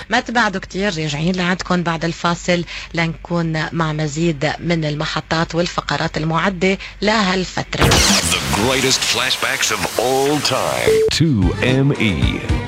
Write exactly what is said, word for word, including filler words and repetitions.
ما تبعدوا كتير، راجعين لعندكم بعد الفاصل لنكون مع مزيد من المحطات والفقرات المعدة لهالفترة. The greatest flashbacks of all time. two M E